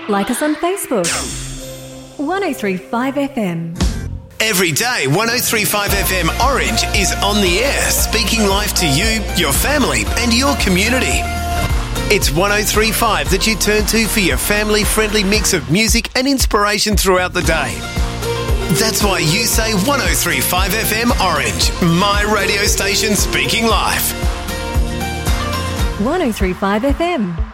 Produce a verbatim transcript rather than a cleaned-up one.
Like us on Facebook. one oh three point five F M. Every day, one oh three point five F M Orange is on the air, speaking life to you, your family and your community. It's one oh three point five that you turn to for your family-friendly mix of music and inspiration throughout the day. That's why you say one oh three point five F M Orange, my radio station speaking life. one oh three point five F M.